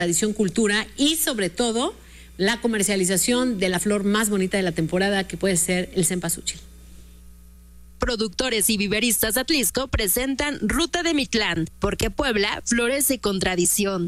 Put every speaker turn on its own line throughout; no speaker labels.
tradición, cultura y sobre todo la comercialización de la flor más bonita de la temporada, que puede ser el cempasúchil.
Productores y viveristas de Atlisco presentan Ruta de Mictlán, porque Puebla florece con tradición.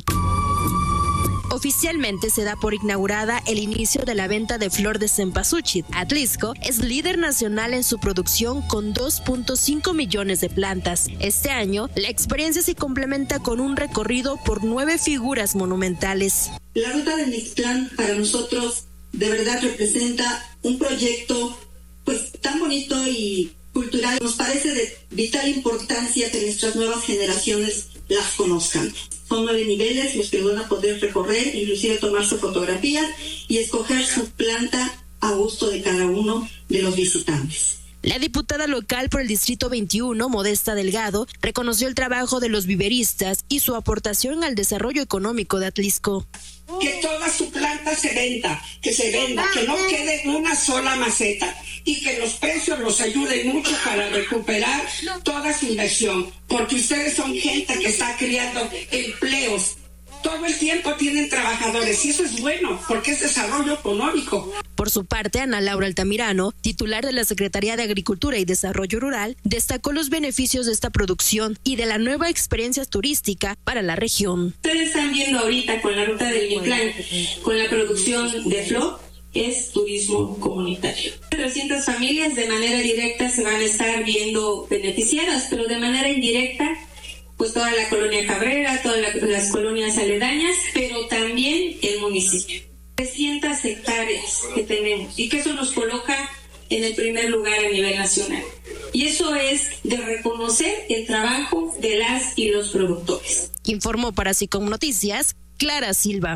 Oficialmente se da por inaugurada el inicio de la venta de flor de cempasúchil. Atlisco es líder nacional en su producción con 2.5 millones de plantas. Este año, la experiencia se complementa con un recorrido por 9 figuras monumentales.
La Ruta de Mictlán para nosotros de verdad representa un proyecto pues tan bonito y cultural. Nos parece de vital importancia que nuestras nuevas generaciones las conozcan. Son 9 niveles los que van a poder recorrer, inclusive tomar su fotografía y escoger su planta a gusto de cada uno de los visitantes.
La diputada local por el Distrito 21, Modesta Delgado, reconoció el trabajo de los viveristas y su aportación al desarrollo económico de Atlisco.
Que toda su planta se venda, que no quede en una sola maceta y que los precios los ayuden mucho para recuperar toda su inversión, porque ustedes son gente que está creando empleos. Todo el tiempo tienen trabajadores y eso es bueno porque es desarrollo económico.
Por su parte, Ana Laura Altamirano, titular de la Secretaría de Agricultura y Desarrollo Rural, destacó los beneficios de esta producción y de la nueva experiencia turística para la región.
Ustedes están viendo ahorita con la Ruta del Mictlán, con la producción de flor, es turismo comunitario. 300 familias de manera directa se van a estar viendo beneficiadas, pero de manera indirecta pues toda la colonia Cabrera, todas las colonias aledañas, pero también el municipio. 300 hectáreas que tenemos y que eso nos coloca en el primer lugar a nivel nacional. Y eso es de reconocer el trabajo de las y los productores.
Informó para SICOM Noticias, Clara Silva.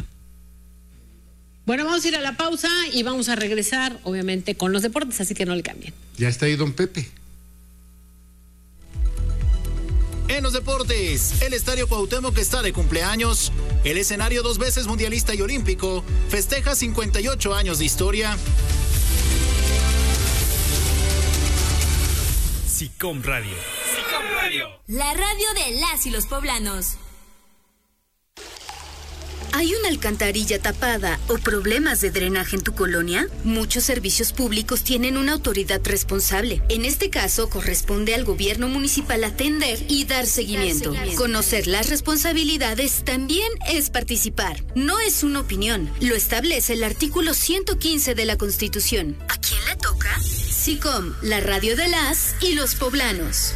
Bueno, vamos a ir a la pausa y vamos a regresar, obviamente, con los deportes, así que no le cambien.
Ya está ahí don Pepe.
En los deportes, el Estadio Cuauhtémoc está de cumpleaños. El escenario 2 veces mundialista y olímpico festeja 58 años de historia.
SICOM Radio. SICOM Radio.
La radio de las y los poblanos. ¿Hay una alcantarilla tapada o problemas de drenaje en tu colonia? Muchos servicios públicos tienen una autoridad responsable. En este caso, corresponde al gobierno municipal atender y dar seguimiento. Conocer las responsabilidades también es participar. No es una opinión. Lo establece el artículo 115 de la Constitución. ¿A quién le toca? SICOM, la radio de las y los poblanos.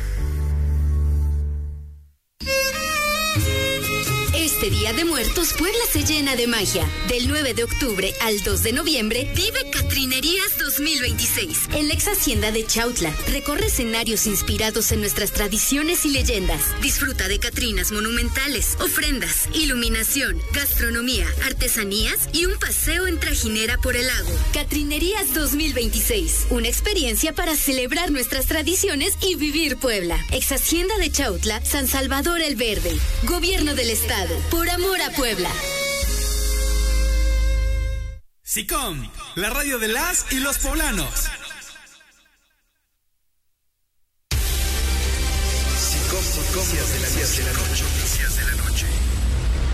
Este Día de Muertos, Puebla se llena de magia. Del 9 de octubre al 2 de noviembre, vive Catrinerías 2026 en la ex hacienda de Chautla. Recorre escenarios inspirados en nuestras tradiciones y leyendas. Disfruta de catrinas monumentales, ofrendas, iluminación, gastronomía, artesanías y un paseo en trajinera por el lago. Catrinerías 2026, una experiencia para celebrar nuestras tradiciones y vivir Puebla. Ex hacienda de Chautla, San Salvador el Verde. Gobierno del Estado. Por amor a Puebla.
SICOM, la radio de las y los poblanos.
SICOM, noticias de la noche.